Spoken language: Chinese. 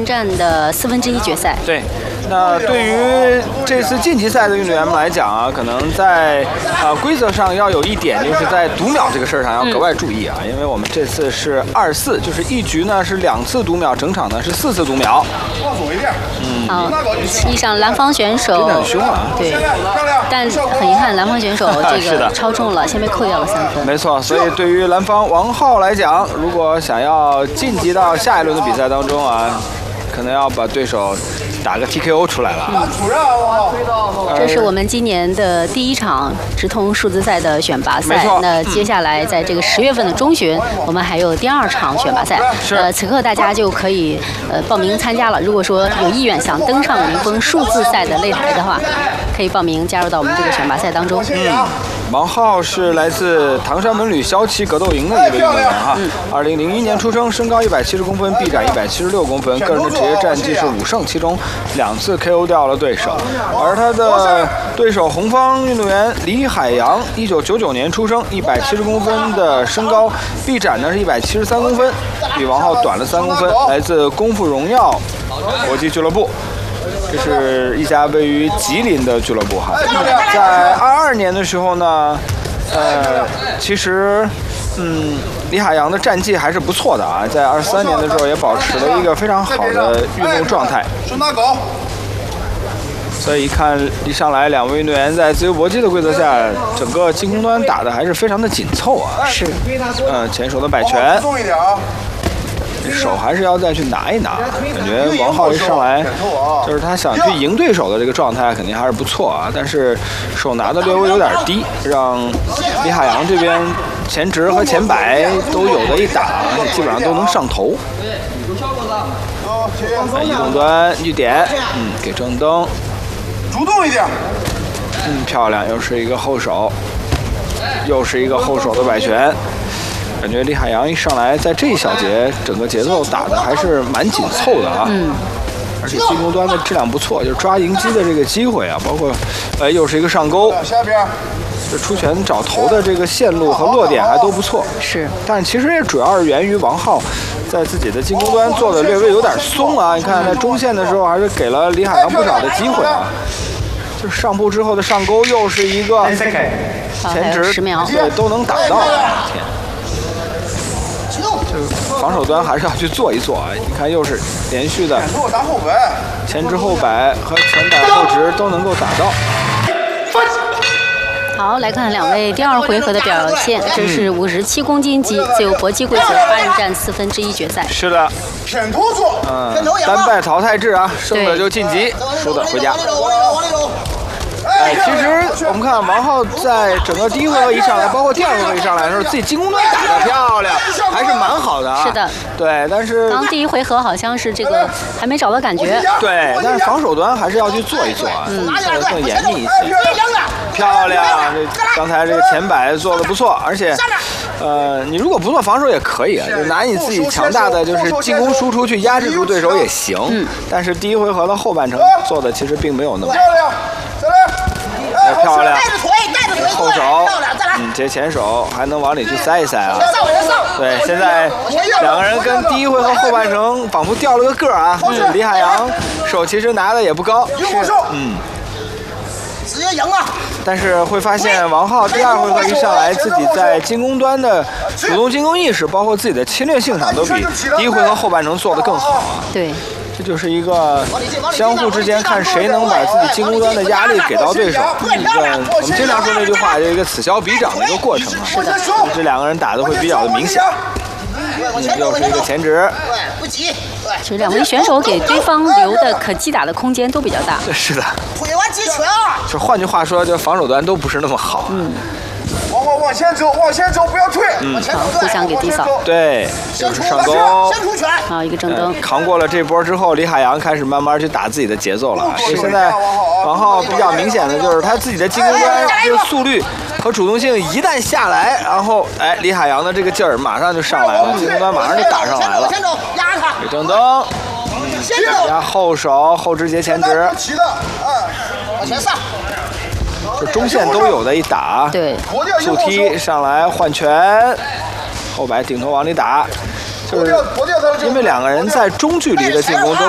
战的1/4决赛。 对，那对于这次晋级赛的运动员们来讲啊，可能在规则上要有一点，就是在读秒这个事儿上要格外注意啊，因为我们这次是2-4，就是一局呢是2次读秒，整场呢是4次读秒。 好，实际上蓝方选手真的很凶啊。 对，但很遗憾，蓝方选手这个超重了，先被扣掉了3分。 没错，所以对于蓝方王皓来讲，如果想要晋级到下一轮的比赛当中啊，可能要把对手打个 TKO 出来了。 这是我们今年的第1场直通数字赛的选拔赛。那接下来在这个10月份的中旬，我们还有第2场选拔赛。此刻大家就可以报名参加了。如果说有意愿想登上林峰数字赛的擂台的话，可以报名加入到我们这个选拔赛当中。 王皓是来自唐山文旅骁骑格斗营的一位运动员哈，2001年出生，身高170公分，臂展176公分，个人的职业战绩是5胜，其中2次 KO 掉了对手。而他的对手红方运动员李海洋，1999年出生，170公分的身高，臂展呢是173公分，比王皓短了3公分，来自功夫荣耀国际俱乐部。这是一家位于吉林的俱乐部哈，在22年的时候呢，其实，李海洋的战绩还是不错的啊，在23年的时候也保持了一个非常好的运动状态。所以一上来2位运动员在自由搏击的规则下，整个进攻端打的还是非常的紧凑啊。 是。 前手的摆拳。手还是要再去拿一拿，感觉王皓一上来就是他想去赢对手的这个状态肯定还是不错啊，但是手拿的略微有点低，让李海洋这边前直和前摆都有的一打，基本上都能上头。移动端一点，给正蹬， 主动一点， 漂亮，又是一个后手，又是一个后手的摆拳。感觉李海洋一上来，在这一小节整个节奏打的还是蛮紧凑的啊，而且进攻端的质量不错，就是抓迎击的这个机会啊，包括，又是一个上勾，这出拳找头的这个线路和落点还都不错， 是， 但其实也主要是源于王皓在自己的进攻端做的略微有点松啊，你看在中线的时候还是给了李海洋不少的机会啊，就是上步之后的上勾又是一个前直 10秒， 对，都能打到，天。就防守端还是要去做一做啊！你看又是连续的前直后摆和前摆后直都能够打到。 好，来看2位第2回合的表现，这是57公斤级自由搏击规则8人战1/4决赛。 是的，单败淘汰制啊，胜的就晋级，输的回家。其实我们看王皓在整个第1回合一上来，包括第2回合一上来的时候，自己进攻端打得漂亮，还是蛮好的啊。 是的， 对，但是刚第1回合好像是这个还没找到感觉。 对，但是防守端还是要去做一做啊，做得更严密一些。漂亮，刚才这个前摆做得不错，而且，你如果不做防守也可以啊，就拿你自己强大的就是进攻输出去压制住对手也行。但是第1回合的后半程做的其实并没有那么好。漂亮，后手，接前手还能往里去塞一塞啊。对，现在2个人跟第1回合后半程仿佛掉了个个啊。李海洋手其实拿的也不高， 直接赢了。 但是会发现王皓第2回合一上来，自己在进攻端的主动进攻意识，包括自己的侵略性上，都比第1回合后半程做得更好啊。 对。 这就是一个相互之间看谁能把自己进攻端的压力给到对手，我们经常说那句话，就是一个此消彼长的一个过程啊。 是的， 这2个人打的会比较的明显。又是一个前直， 不急。 其实2位选手给对方留的可击打的空间都比较大。 是的。 推完击拳啊！ 就换句话说，就防守端都不是那么好。 往前走，往前走，不要退。 好，互相给低扫。 对，就是上勾。 先出拳。 好，一个正蹬。 扛过了这波之后，李海洋开始慢慢去打自己的节奏了。现在王皓比较明显的就是他自己的进攻端这个速率和主动性一旦下来，然后李海洋的这个劲儿马上就上来了，进攻端马上就打上来了。给正蹬，压后手后直接前直。 往前上。 就中线都有的一打， 对， 速踢上来换拳，后摆顶头往里打，就是因为2个人在中距离的进攻都